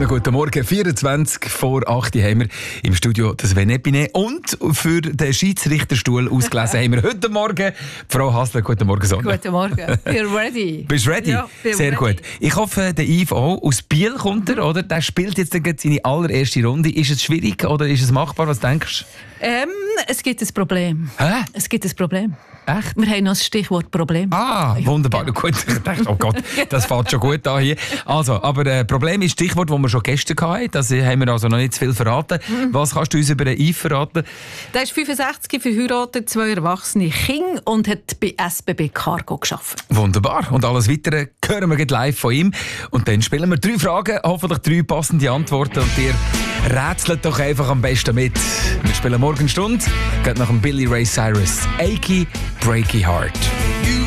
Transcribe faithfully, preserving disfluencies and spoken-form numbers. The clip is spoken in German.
guten Morgen. vierundzwanzig vor acht haben wir im Studio das Venepine. Und für den Schiedsrichterstuhl ausgelesen haben wir heute Morgen Frau Hasler. Guten Morgen, Sonja. Guten Morgen. You're ready. Bist du ready? Ja, bin Sehr ready. gut. Ich hoffe, der Yves auch. Aus Biel kommt er, oder? Der spielt jetzt seine allererste Runde. Ist es schwierig oder ist es machbar? Was denkst du? Ähm, es gibt ein Problem. Hä? Es gibt ein Problem. Echt? Wir haben noch das Stichwort Problem. Ah, wunderbar. genau. Gut, ich dachte, oh Gott, das fällt schon gut an hier. Also, aber äh, Problem ist Stichwort, das wir schon gestern hatten. Das haben wir also noch nicht zu viel verraten. Mhm. Was kannst du uns über den Yves verraten? Der ist fünfundsechzig, verheiratet, zwei erwachsene Kinder und hat bei S B B Cargo gearbeitet. Wunderbar. Und alles Weitere hören wir gleich live von ihm. Und dann spielen wir drei Fragen, hoffentlich drei passende Antworten. Und ihr rätselt doch einfach am besten mit. Wir spielen morgen Stunde, geht nach dem Billy Ray Cyrus. Achy Breaky Heart.